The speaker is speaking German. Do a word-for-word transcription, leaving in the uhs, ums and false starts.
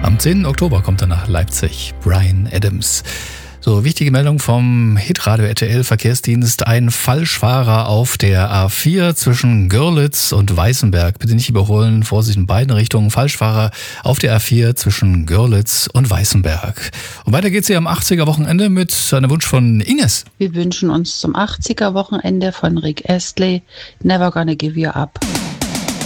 Am zehnten Oktober kommt er nach Leipzig. Bryan Adams. So, wichtige Meldung vom Hitradio R T L Verkehrsdienst. Ein Falschfahrer auf der A vier zwischen Görlitz und Weißenberg. Bitte nicht überholen, Vorsicht in beiden Richtungen. Falschfahrer auf der A vier zwischen Görlitz und Weißenberg. Und weiter geht's hier am achtziger-Wochenende mit einem Wunsch von Ines. Wir wünschen uns zum achtziger-Wochenende von Rick Astley Never Gonna Give You Up.